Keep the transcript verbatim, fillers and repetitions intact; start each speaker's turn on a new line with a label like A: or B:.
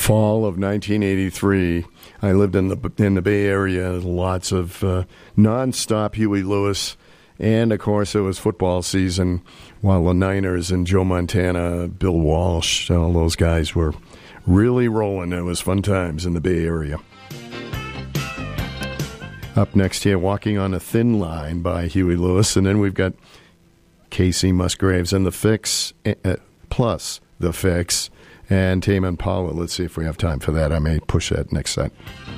A: Fall of nineteen eighty-three. I lived in the in the Bay Area. Lots of uh, nonstop Huey Lewis, and of course it was football season. While the Niners and Joe Montana, Bill Walsh, all those guys were really rolling. It was fun times in the Bay Area. Up next here, Walking on a Thin Line by Huey Lewis, and then we've got Casey Musgraves and The Fix, uh, plus The Fix, and Tame Impala. Let's see if we have time for that. I may push that next set.